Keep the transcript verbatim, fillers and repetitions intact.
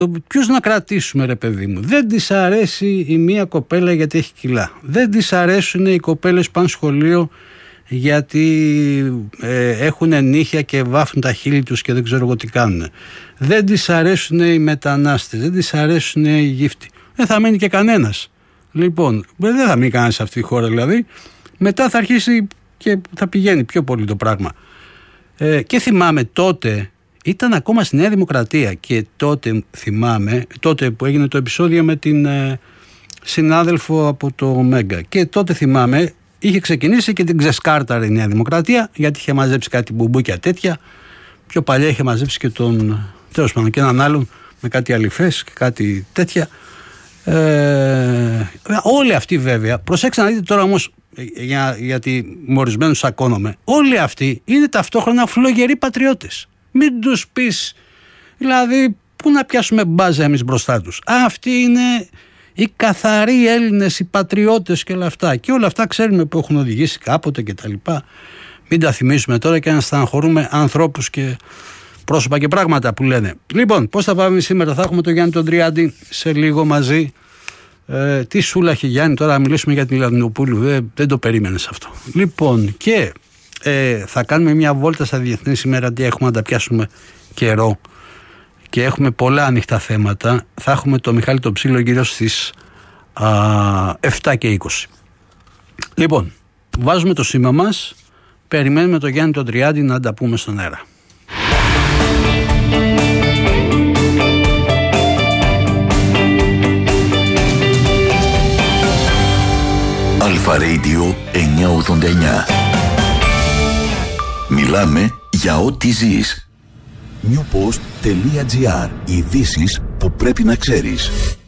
Ποιους να κρατήσουμε, ρε παιδί μου? Δεν της αρέσει η μία κοπέλα γιατί έχει κιλά. Δεν της αρέσουν οι κοπέλες που πάνε σχολείο γιατί ε, έχουν νύχια και βάφουν τα χείλη τους και δεν ξέρω εγώ τι κάνουν. Δεν της αρέσουν οι μετανάστες, δεν της αρέσουν οι γύφτοι. Δεν θα μείνει και κανένας. Λοιπόν, δεν θα μείνει κανένας σε αυτή τη χώρα δηλαδή. Μετά θα αρχίσει και θα πηγαίνει πιο πολύ το πράγμα. Ε, και θυμάμαι τότε, ήταν ακόμα στη Νέα Δημοκρατία και τότε θυμάμαι, τότε που έγινε το επεισόδιο με την ε, συνάδελφο από το Μέγκα. Και τότε θυμάμαι, είχε ξεκινήσει και την ξεσκάρταρε η Νέα Δημοκρατία, γιατί είχε μαζέψει κάτι μπουμπούκια τέτοια. Πιο παλιά είχε μαζέψει και τον, τέλος πάντων, και έναν άλλον με κάτι αληφές και κάτι τέτοια. Ε, όλοι αυτοί βέβαια, προσέξτε να δείτε τώρα όμως, για, γιατί με ορισμένους σακώνομαι, όλοι αυτοί είναι ταυτόχρονα φλογεροί πατριώτες. Μην τους πεις, δηλαδή, πού να πιάσουμε μπάζα εμείς μπροστά τους? Αυτοί είναι οι καθαροί Έλληνες, οι πατριώτες και όλα αυτά. Και όλα αυτά ξέρουμε που έχουν οδηγήσει κάποτε και τα λοιπά. Μην τα θυμίσουμε τώρα και να στεναχωρούμε ανθρώπους και πρόσωπα και πράγματα που λένε. Λοιπόν, πώς θα πάμε σήμερα? Θα έχουμε τον Γιάννη τον Τριάντη σε λίγο μαζί. Ε, τι σούλα έχει Γιάννη, τώρα να μιλήσουμε για την Λαδινοπούλου. Δεν, δεν το περίμενες αυτό. Λοιπόν, και ε, θα κάνουμε μια βόλτα στα διεθνή σήμερα, γιατί έχουμε να τα πιάσουμε καιρό και έχουμε πολλά ανοιχτά θέματα. Θα έχουμε το Μιχάλη τον Ψήλο γύρω στις α, επτά και είκοσι. Λοιπόν, βάζουμε το σήμα μας, περιμένουμε τον Γιάννη τον Τριάντη να τα πούμε στον αέρα. Αλφα Radio εννιακόσια ογδόντα εννιά. Μιλάμε για ό,τι ζεις. newpost.gr. Ειδήσεις που πρέπει να ξέρεις.